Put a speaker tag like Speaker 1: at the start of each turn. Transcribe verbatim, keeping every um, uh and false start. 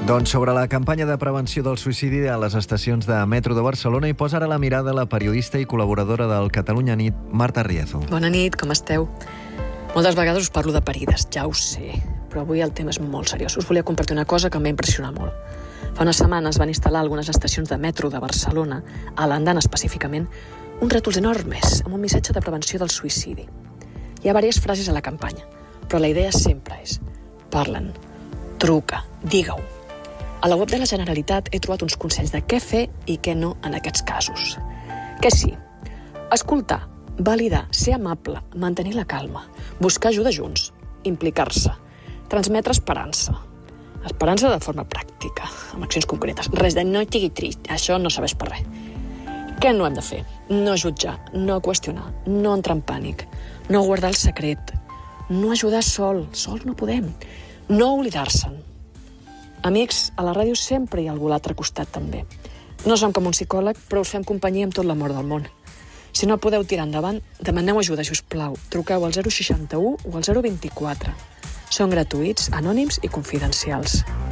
Speaker 1: Doncs sobre la campanya de prevenció del suïcidi a les estacions de metro de Barcelona hi posa ara la mirada la periodista i col·laboradora del Catalunya Nit, Marta Riezo.
Speaker 2: Bona nit, com esteu? Moltes vegades us parlo de parides, ja ho sé, però avui el tema és molt seriós. Us volia compartir una cosa que em va impressionar molt. Fa unes setmanes van instal·lar algunes estacions de metro de Barcelona, a l'Andana específicament, uns rètols enormes amb un missatge de prevenció del suïcidi. Hi ha diverses frases a la campanya, però la idea sempre és: parla'n, truca, digue-ho. A la web de la Generalitat he trobat uns consells de què fer i què no en aquests casos. Què sí? Escoltar, validar, ser amable, mantenir la calma, buscar ajuda junts, implicar-se, transmetre esperança. Esperança de forma pràctica, amb accions concretes. Res de no estigui trist, això no serveix per res. Què no hem de fer? No jutjar, no qüestionar, no entrar en pànic, no guardar el secret, no ajudar sol, sol no podem, no oblidar-se'n. Amics, a la ràdio sempre hi ha algú a l'altre costat també. No som com un psicòleg, però us fem companyia amb tot l'amor del món. Si no podeu tirar endavant, demaneu ajuda, si us plau. Truqueu al zero seixanta-u o al zero vint-i-quatre. Són gratuïts, anònims i confidencials.